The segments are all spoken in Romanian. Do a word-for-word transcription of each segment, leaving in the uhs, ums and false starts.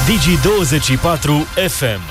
Digi douăzeci și patru F M.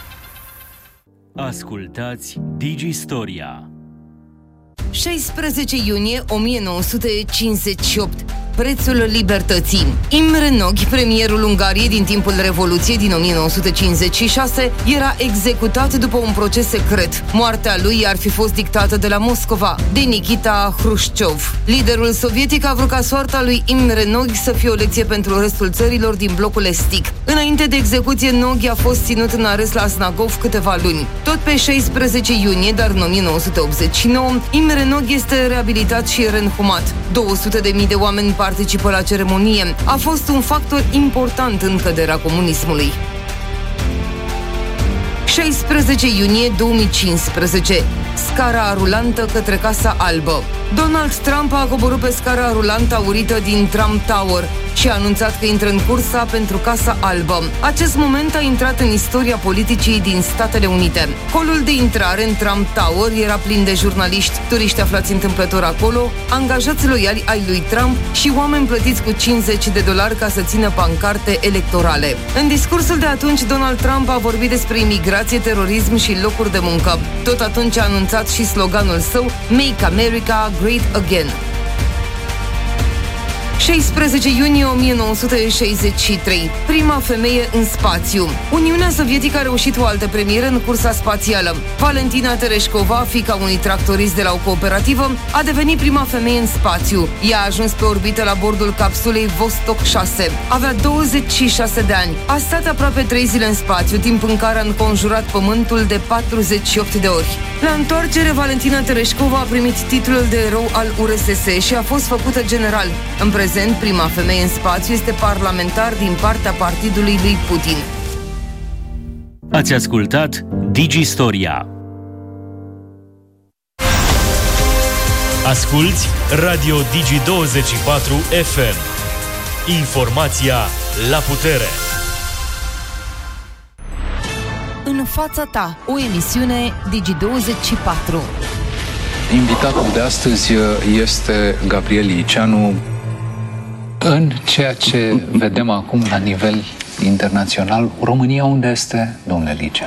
Ascultați Digistoria. șaisprezece iunie o mie nouă sute cincizeci și opt. Prețul libertății. Imre Nagy, premierul Ungariei din timpul Revoluției din o mie nouă sute cincizeci și șase, era executat după un proces secret. Moartea lui ar fi fost dictată de la Moscova, de Nikita Hrușciov. Liderul sovietic a vrut ca soarta lui Imre Nagy să fie o lecție pentru restul țărilor din blocul estic. Înainte de execuție, Nagy a fost ținut în arest la Snagov câteva luni. Tot pe șaisprezece iunie, dar în o mie nouă sute optzeci și nouă, Imre Nagy este reabilitat și reînhumat. două sute de mii de oameni participă la ceremonie. A fost un factor important în căderea comunismului. șaisprezece iunie două mii cincisprezece. Scara rulantă către Casa Albă. Donald Trump a coborât pe scara rulantă aurită din Trump Tower și a anunțat că intră în cursa pentru Casa Albă. Acest moment a intrat în istoria politicii din Statele Unite. Holul de intrare în Trump Tower era plin de jurnaliști, turiști aflați întâmplător acolo, angajați loiali ai lui Trump și oameni plătiți cu cincizeci de dolari ca să țină pancarte electorale. În discursul de atunci, Donald Trump a vorbit despre imigrație, terorism și locuri de muncă. Tot atunci a anunțat și sloganul său Make America Great Again. șaisprezece iunie o mie nouă sute șaizeci și trei. Prima femeie în spațiu. Uniunea Sovietică a reușit o altă premieră în cursa spațială. Valentina Tereshkova, fiica unui tractorist de la o cooperativă, a devenit prima femeie în spațiu. Ea a ajuns pe orbită la bordul capsulei Vostok șase. Avea douăzeci și șase de ani. A stat aproape trei zile în spațiu, timp în care a înconjurat Pământul de patruzeci și opt de ori. La întoarcere, Valentina Tereshkova a primit titlul de erou al U R S S și a fost făcută general. În prezent, prima femeie în spațiu este parlamentar din partea partidului lui Putin. Ați ascultat Digistoria. Asculți Radio Digi douăzeci și patru F M. Informația la putere. În fața ta, o emisiune Digi douăzeci și patru. Invitatul de astăzi este Gabriel Liceanu. În ceea ce vedem acum la nivel internațional, România unde este, domnule Liceanu?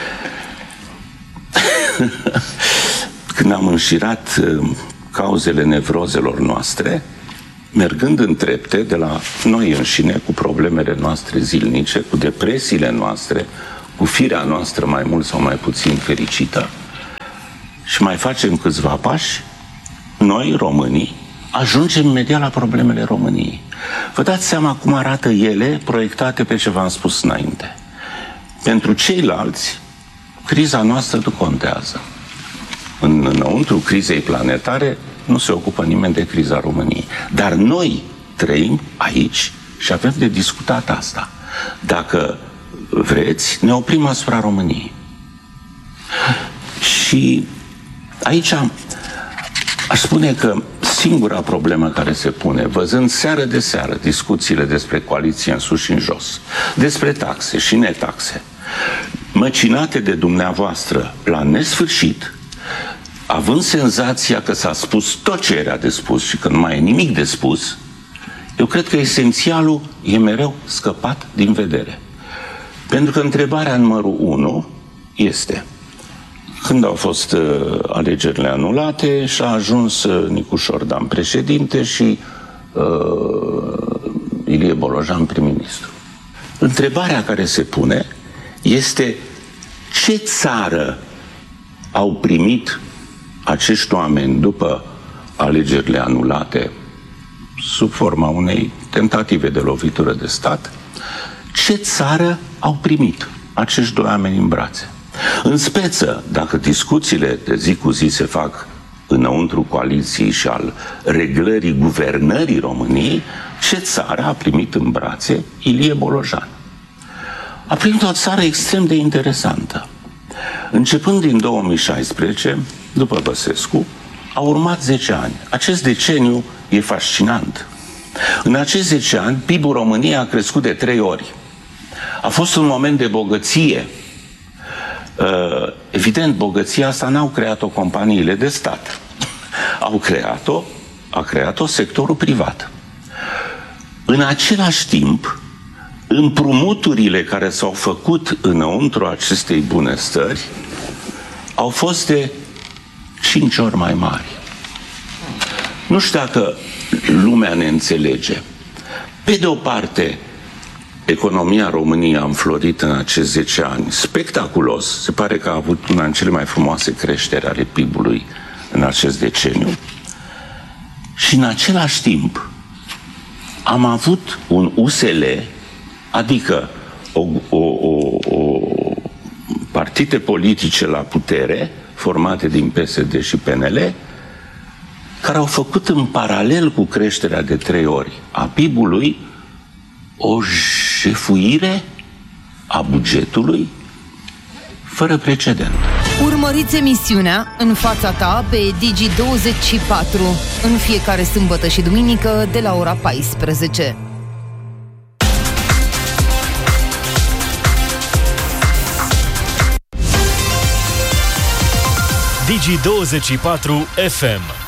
Când am înșirat cauzele nevrozelor noastre, mergând în trepte de la noi înșine, cu problemele noastre zilnice, cu depresiile noastre, cu firea noastră mai mult sau mai puțin fericită, și mai facem câțiva pași, noi, românii, ajungem imediat la problemele României. Vă dați seama cum arată ele proiectate pe ce v-am spus înainte. Pentru ceilalți, criza noastră nu contează. În, înăuntru crizei planetare nu se ocupă nimeni de criza României. Dar noi trăim aici și avem de discutat asta. Dacă vreți, ne oprim asupra României. Și aici aș spune că singura problemă care se pune, văzând seară de seară discuțiile despre coaliție în sus și în jos, despre taxe și netaxe, măcinate de dumneavoastră la nesfârșit, având senzația că s-a spus tot ce era de spus și că nu mai e nimic de spus, eu cred că esențialul e mereu scăpat din vedere. Pentru că întrebarea numărul unu este: când au fost uh, alegerile anulate și a ajuns uh, Nicu Șordan președinte și uh, Ilie Bolojan prim-ministru. Întrebarea care se pune este: ce țară au primit acești oameni după alegerile anulate sub forma unei tentative de lovitură de stat? Ce țară au primit acești doi oameni în brațe? În speță, dacă discuțiile de zi cu zi se fac înăuntru coaliției și al reglării guvernării României, ce țară a primit în brațe Ilie Bolojan? A primit o țară extrem de interesantă. Începând din două mii șaisprezece, după Băsescu, au urmat zece ani. Acest deceniu e fascinant. În acești zece ani, P I B-ul României a crescut de trei ori. A fost un moment de bogăție. Uh, evident, bogăția asta n-au creat-o companiile de stat. Au creat-o, a creat-o sectorul privat. În același timp, împrumuturile care s-au făcut înăuntru acestei bunăstări au fost de cinci ori mai mari. Nu știu dacă lumea ne înțelege. Pe de o parte, economia României a înflorit în acești zece ani spectaculos. Se pare că a avut una din cele mai frumoase creșteri ale P I B-ului în acest deceniu. Și în același timp am avut un U S L, adică o, o, o, o partide politice la putere, formate din P S D și P N L, care au făcut în paralel cu creșterea de trei ori a P I B-ului o jefuire a bugetului fără precedent. Urmăriți emisiunea În fața ta pe Digi douăzeci și patru în fiecare sâmbătă și duminică de la ora paisprezece. Digi douăzeci și patru F M